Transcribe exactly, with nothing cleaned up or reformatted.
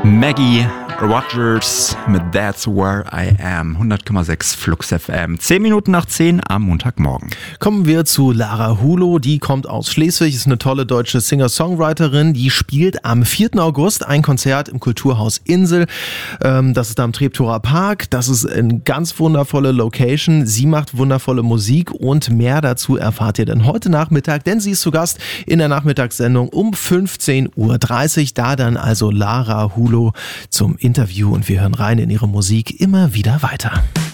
Maggie Rogers mit That's Where I Am, hundert Komma sechs Flux F M. Zehn Minuten nach zehn am Montagmorgen. Kommen wir zu Lara Hulow, die kommt aus Schleswig, ist eine tolle deutsche Singer-Songwriterin, die spielt am vierten August ein Konzert im Kulturhaus Insel. Das ist da am Treptower Park, das ist eine ganz wundervolle Location, sie macht wundervolle Musik und mehr dazu erfahrt ihr dann heute Nachmittag, denn sie ist zu Gast in der Nachmittagssendung um fünfzehn Uhr dreißig, da dann also Lara Hulow zum Interview und wir hören rein in ihre Musik immer wieder weiter.